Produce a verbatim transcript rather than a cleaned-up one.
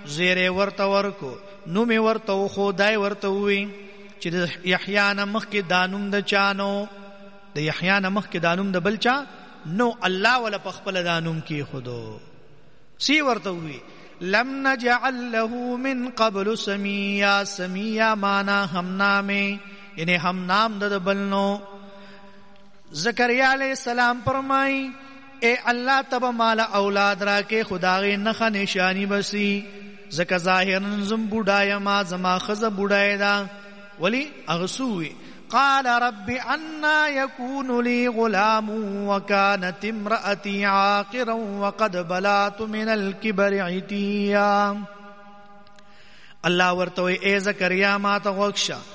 زیره ورته ورکو نو می ورته خدای ورته وی چې د یحیی نه مخکې دانوم د چانو د یحیی نه مخکې دانوم د بلچا نو الله ولا پخپل دانوم کې خودو سی ورته وی لم نجعل له من قبل سمیا سمیا معنا هم نامه یعنی هم نام د بلنو زکریا علیہ السلام فرمای اے اللہ تب مالا اولاد را کے خداغی نخ نشانی بسی زکا ظاہرن زم بوڑایا ما زما خز بوڑای دا ولی اغسوی قال رب انا يكون لي غلام وكانت امرأتي عاقرا وقد بلغت من الكبر عتيا اللہ ورتوی اے زکریا ما تا غوکشا